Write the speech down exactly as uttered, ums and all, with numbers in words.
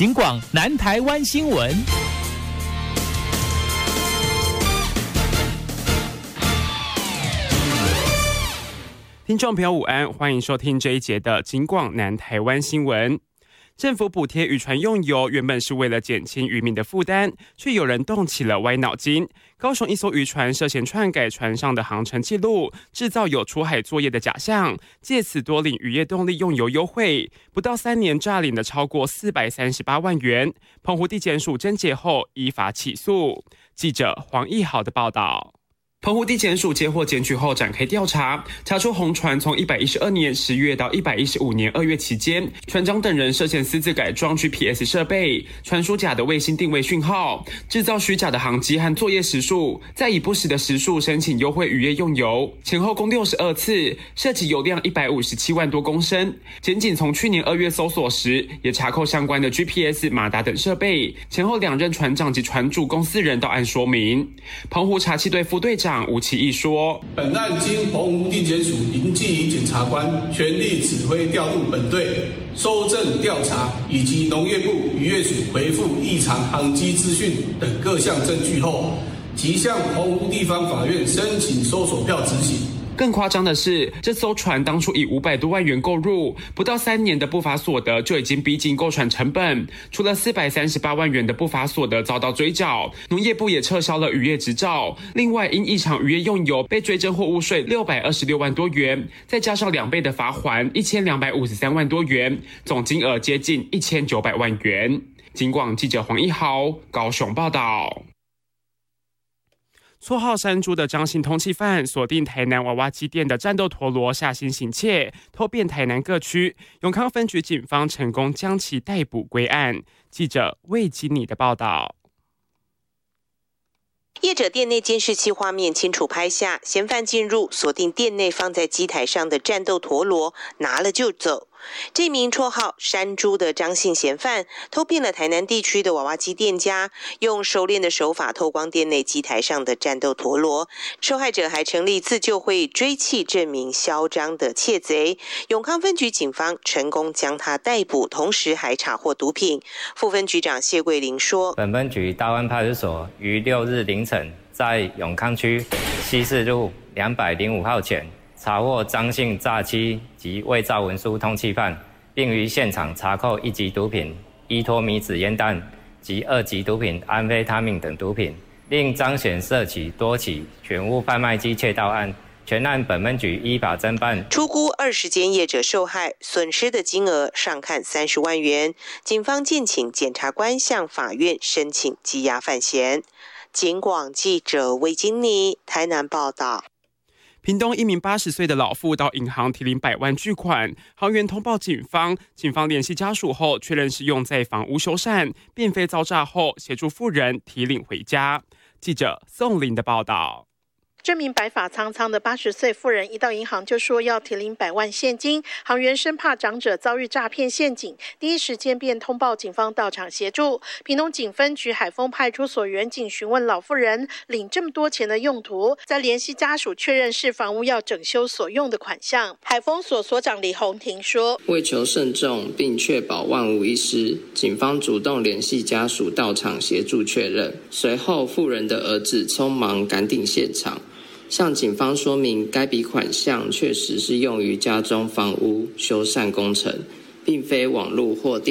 警广南台湾新闻。 听众朋友午安，欢迎收听这一节的警广南台湾新闻。政府补贴渔船用油，原本是为了减轻渔民的负担，却有人动起了歪脑筋。高雄一艘渔船涉嫌篡改船上的航程记录，制造有出海作业的假象，借此多领渔业动力用油优惠，不到三年诈领了超过四百三十八万元。澎湖地检署侦结后依法起诉。记者黄义豪的报道。澎湖地检署接获检举后展开调查，查出红船从一百一十二年十月到一百一十五年二月期间，船长等人涉嫌私自改装 G P S 设备，传输假的卫星定位讯号，制造虚假的航机和作业时数，再以不实的时数申请优惠渔业用油，前后共六十二次，涉及油量一百五十七万多公升。检警从去年二月搜索时，也查扣相关的 G P S、马达等设备，前后两任船长及船主共四人到案说明。澎湖查缉队副队长吴其义说， 本案经澎湖地检署林继仪检察官全力指挥调度本队搜证调查，以及农业部渔业署回复异常航机资讯等各项证据后，即向澎湖地方法院申请搜索票执行。 更夸张的是，这艘船当初以五百多万元购入，不到三年的不法所得就已经逼近购船成本。除了四百三十八万元的不法所得遭到追缴，农业部也撤销了渔业执照。另外，因异常渔业用油被追征货物税六百二十六万多元，再加上两倍的罚锾一千两百五十三万多元，总金额接近一千九百万元。警广记者黄一豪高雄报道。绰号山猪的张姓通缉犯锁定台南娃娃机店的战斗陀螺下心行窃，偷遍台南各区。永康分局警方成功将其逮捕归案。记者魏吉妮的报道。 业者店内监视器画面清楚拍下，嫌犯进入，锁定店内放在机台上的战斗陀螺，拿了就走。这名绰号山猪的张姓嫌犯偷遍了台南地区的娃娃机店家，用熟练的手法偷光店内机台上的战斗陀螺。受害者还成立自救会追缉这名嚣张的窃贼。永康分局警方成功将他逮捕，同时还查获毒品。副分局长谢桂林说， 本分局大湾派出所于六日凌晨在永康区西四路两百零五号前查获张姓诈欺及伪造文书通缉犯，并于现场查扣一级毒品依托米子烟弹及二级毒品安非他命等毒品，另彰显涉起多起选物贩卖机窃盗案。全案本分局依法侦办， 初估二十间业者受害，损失的金额上看三十万元。警方建请检察官向法院申请羁押犯嫌。警广记者魏金妮台南报道。 屏东一名八十岁的老妇到银行提领百万巨款，行员通报警方，警方联系家属后确认是用在房屋修缮，并非遭诈后协助妇人提领回家。记者宋林的报道。 这名白发苍苍的八十岁妇人一到银行就说要提领百万现金，行员生怕长者遭遇诈骗陷阱，第一时间便通报警方到场协助。屏东警分局海丰派出所员警询问老妇人领这么多钱的用途，再联系家属确认是房屋要整修所用的款项。海丰所所长李宏庭说， 为求慎重并确保万无一失，警方主动联系家属到场协助确认，随后妇人的儿子匆忙赶抵现场，向警方说明该笔款项确实是用于家中房屋修缮工程，并非网络或电